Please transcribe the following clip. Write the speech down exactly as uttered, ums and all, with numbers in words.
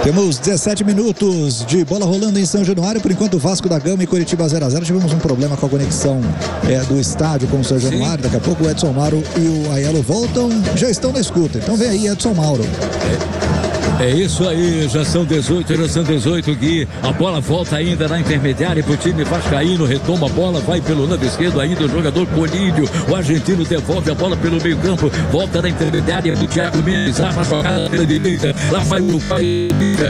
Temos dezessete minutos de bola rolando em São Januário. Por enquanto, Vasco da Gama e Coritiba zero a zero. Tivemos um problema com a conexão é, do estádio com o São Januário. Sim. Daqui a pouco o Edson Mauro e o Aiello voltam. Já estão na escuta. Então vem aí, Edson Mauro. É, é isso aí, já são dezoito, já são dezoito, Gui. A bola volta ainda na intermediária pro time vascaíno. Retoma a bola, vai pelo lado esquerdo ainda o jogador Colírio. O argentino devolve a bola pelo meio campo. Volta na intermediária do Thiago Mendes. Arma a jogada pela direita. Lá vai o pai.